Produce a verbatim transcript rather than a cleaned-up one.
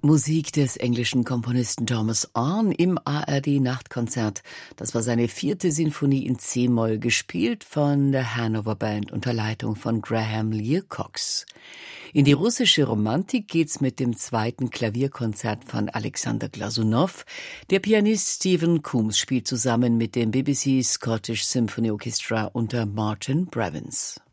Musik des englischen Komponisten Thomas Arne im A R D-Nachtkonzert. Das war seine vierte Sinfonie in C-Moll, gespielt von der Hanover Band unter Leitung von Graham Learcox. In die russische Romantik geht's mit dem zweiten Klavierkonzert von Alexander Glasunow. Der Pianist Stephen Coombs spielt zusammen mit dem B B C Scottish Symphony Orchestra unter Martin Brevins.